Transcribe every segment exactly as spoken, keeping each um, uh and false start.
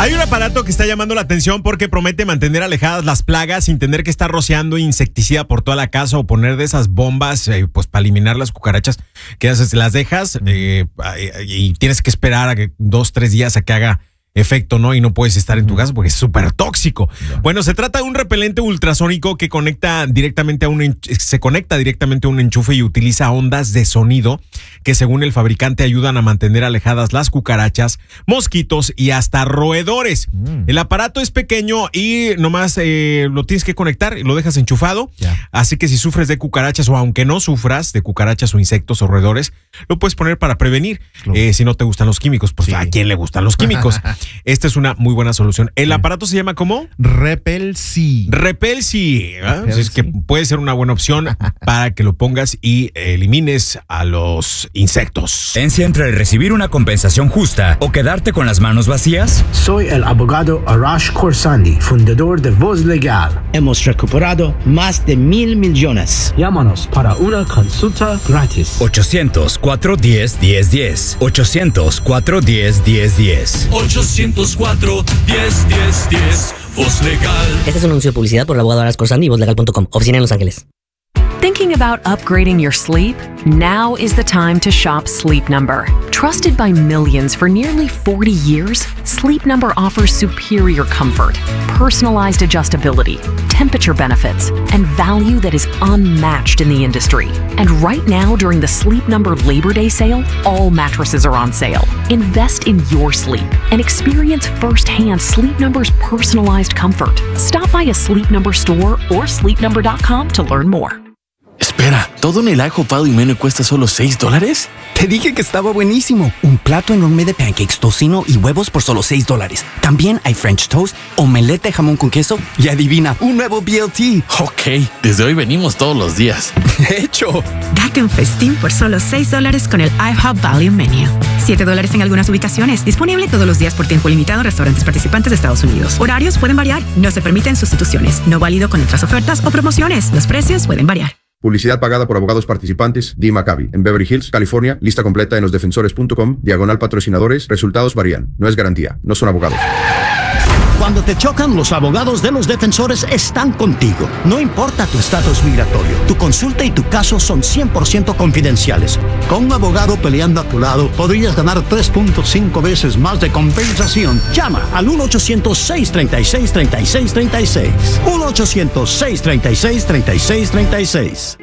Hay un aparato que está llamando la atención porque promete mantener alejadas las plagas sin tener que estar rociando insecticida por toda la casa o poner de esas bombas eh, pues para eliminar las cucarachas que haces, las dejas eh, y tienes que esperar a que dos, tres días a que haga efecto, ¿no? Y no puedes estar en tu casa porque es súper tóxico. No. Bueno, se trata de un repelente ultrasónico que conecta directamente a un se conecta directamente a un enchufe y utiliza ondas de sonido que según el fabricante ayudan a mantener alejadas las cucarachas, mosquitos y hasta roedores. Mm. El aparato es pequeño y nomás eh, lo tienes que conectar y lo dejas enchufado. Yeah. Así que si sufres de cucarachas o aunque no sufras de cucarachas o insectos o roedores, lo puedes poner para prevenir. Claro. Eh, si no te gustan los químicos, pues sí. ¿A quién le gustan los químicos? Esta es una muy buena solución. ¿El aparato se llama cómo? Repelsi. Repelsi. ¿eh? Es que puede ser una buena opción para que lo pongas y elimines a los insectos. ¿Entre recibir una compensación justa o quedarte con las manos vacías? Soy el abogado Arash Khorsandi, fundador de Voz Legal. Hemos recuperado más de mil millones. Llámanos para una consulta gratis. ochocientos, cuatro diez, diez diez. ochocientos, cuatro diez, diez diez. ochocientos cuatro, diez, diez, diez. Voz Legal. Este es un anuncio de publicidad por el abogado Arash Khorsandi y voz legal punto com. Oficina en Los Ángeles. Thinking about upgrading your sleep? Now is the time to shop Sleep Number. Trusted by millions for nearly forty years, Sleep Number offers superior comfort, personalized adjustability, temperature benefits, and value that is unmatched in the industry. And right now, during the Sleep Number Labor Day sale, all mattresses are on sale. Invest in your sleep and experience firsthand Sleep Number's personalized comfort. Stop by a Sleep Number store or sleep number dot com to learn more. Espera, ¿todo en el ajo palo y menú cuesta solo seis dólares? Te dije que estaba buenísimo. Un plato enorme de pancakes, tocino y huevos por solo seis dólares. También hay French toast, omelette de jamón con queso y adivina, un nuevo B L T. Ok, desde hoy venimos todos los días. De hecho. Date un festín por solo seis dólares con el IHOP Value Menu. siete dólares en algunas ubicaciones. Disponible todos los días por tiempo limitado en restaurantes participantes de Estados Unidos. Horarios pueden variar. No se permiten sustituciones. No válido con otras ofertas o promociones. Los precios pueden variar. Publicidad pagada por abogados participantes. Dee Maccabi, en Beverly Hills, California. Lista completa en los defensores punto com. Diagonal patrocinadores. Resultados varían. No es garantía. No son abogados. Cuando te chocan, los abogados de los defensores están contigo. No importa tu estatus migratorio, tu consulta y tu caso son cien por ciento confidenciales. Con un abogado peleando a tu lado, podrías ganar tres punto cinco veces más de compensación. Llama al uno ochocientos, seis treinta y seis, treinta y seis treinta y seis. uno ochocientos, seis treinta y seis, treinta y seis treinta y seis.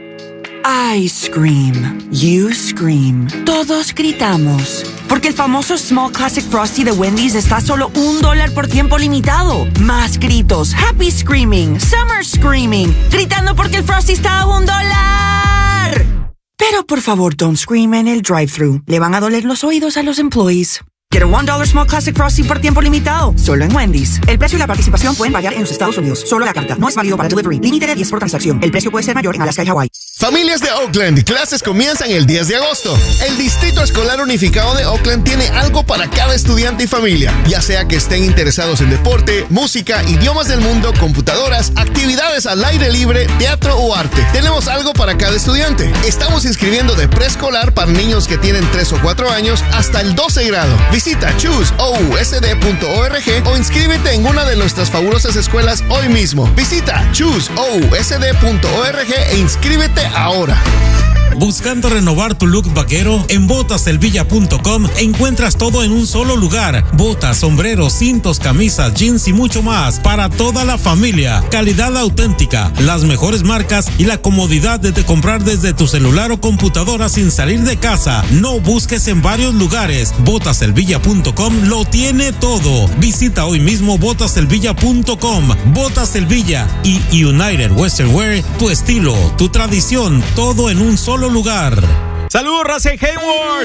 I scream, you scream, todos gritamos. Porque el famoso Small Classic Frosty de Wendy's está a solo un dólar por tiempo limitado. Más gritos, happy screaming, summer screaming, gritando porque el Frosty está a un dólar. Pero por favor, don't scream en el drive-thru. Le van a doler los oídos a los employees. Quiero un dólar Small Classic Frosty por tiempo limitado, solo en Wendy's. El precio y la participación pueden variar en los Estados Unidos. Solo la carta. No es válido para delivery. Límite de diez por transacción. El precio puede ser mayor en Alaska y Hawái. Familias de Oakland, clases comienzan el diez de agosto. El Distrito Escolar Unificado de Oakland tiene algo para cada estudiante y familia. Ya sea que estén interesados en deporte, música, idiomas del mundo, computadoras, actividades al aire libre, teatro o arte. Tenemos algo para cada estudiante. Estamos inscribiendo de preescolar para niños que tienen tres o cuatro años hasta el doce grado. Visita choose o u s d punto org o inscríbete en una de nuestras fabulosas escuelas hoy mismo. Visita choose o u s d punto org e inscríbete ahora. Buscando renovar tu look vaquero, en botas el villa punto com encuentras todo en un solo lugar. Botas, sombreros, cintos, camisas, jeans y mucho más para toda la familia. Calidad auténtica, las mejores marcas y la comodidad de te comprar desde tu celular o computadora sin salir de casa. No busques en varios lugares. botas el villa punto com lo tiene todo. Visita hoy mismo botas el villa punto com. Botas El Villa y United Western Wear, tu estilo, tu tradición, todo en un solo lugar. Saludos, raza en Hayward.